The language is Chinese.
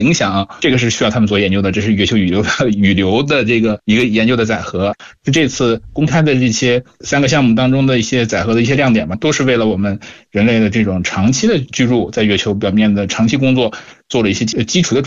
影响，这个是需要他们做研究的，这是月球雨流的这个一个研究的载荷。这次公开的这些3个项目当中的一些载荷的一些亮点嘛，都是为了我们人类的这种长期的居住在月球表面的长期工作做了一些基础的